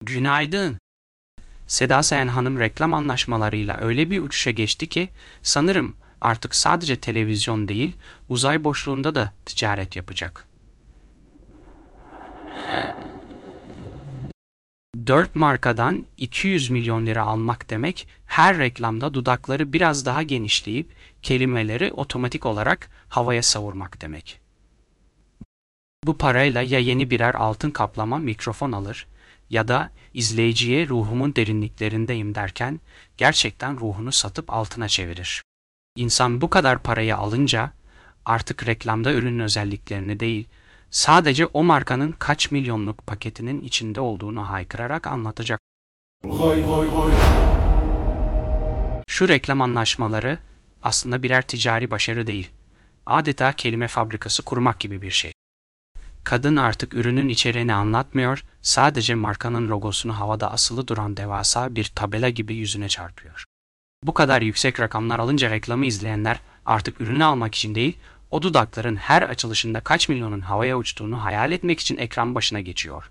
Günaydın. Seda Sayan Hanım reklam anlaşmalarıyla öyle bir uçuşa geçti ki sanırım artık sadece televizyon değil, uzay boşluğunda da ticaret yapacak. 4 markadan 200 milyon lira almak demek, her reklamda dudakları biraz daha genişleyip kelimeleri otomatik olarak havaya savurmak demek. Bu parayla ya yeni birer altın kaplama mikrofon alır ya da izleyiciye ruhumun derinliklerindeyim derken gerçekten ruhunu satıp altına çevirir. İnsan bu kadar parayı alınca artık reklamda ürünün özelliklerini değil, sadece o markanın kaç milyonluk paketinin içinde olduğunu haykırarak anlatacak. Goy goy goy. Şu reklam anlaşmaları aslında birer ticari başarı değil, adeta kelime fabrikası kurmak gibi bir şey. Kadın artık ürünün içeriğini anlatmıyor, sadece markanın logosunu havada asılı duran devasa bir tabela gibi yüzüne çarpıyor. Bu kadar yüksek rakamlar alınca reklamı izleyenler artık ürünü almak için değil, o dudakların her açılışında kaç milyonun havaya uçtuğunu hayal etmek için ekran başına geçiyor.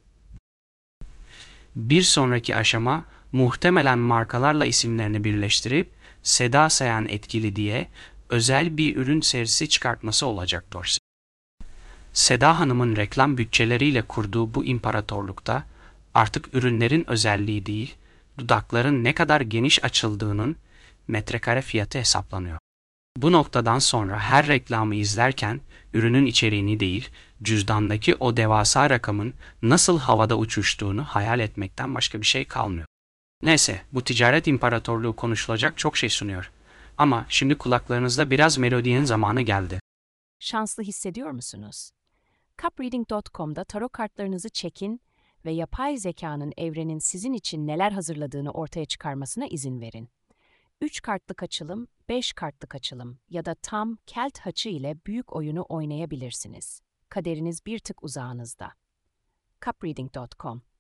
Bir sonraki aşama muhtemelen markalarla isimlerini birleştirip Seda Sayan etkili diye özel bir ürün serisi çıkartması olacaktır. Seda Hanım'ın reklam bütçeleriyle kurduğu bu imparatorlukta artık ürünlerin özelliği değil, dudakların ne kadar geniş açıldığının metrekare fiyatı hesaplanıyor. Bu noktadan sonra her reklamı izlerken ürünün içeriğini değil, cüzdandaki o devasa rakamın nasıl havada uçuştuğunu hayal etmekten başka bir şey kalmıyor. Neyse, bu ticaret imparatorluğu konuşulacak çok şey sunuyor. Ama şimdi kulaklarınızda biraz melodiyenin zamanı geldi. Şanslı hissediyor musunuz? Cupreading.com'da tarot kartlarınızı çekin ve yapay zekanın evrenin sizin için neler hazırladığını ortaya çıkarmasına izin verin. 3 kartlık açılım, 5 kartlık açılım ya da tam kelt haçı ile büyük oyunu oynayabilirsiniz. Kaderiniz bir tık uzağınızda. Cupreading.com